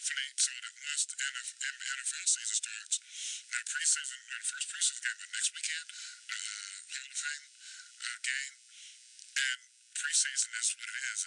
hopefully so that once the NFL season starts, now preseason, the first preseason game of next weekend, the Hall of Fame game, and preseason is what it is.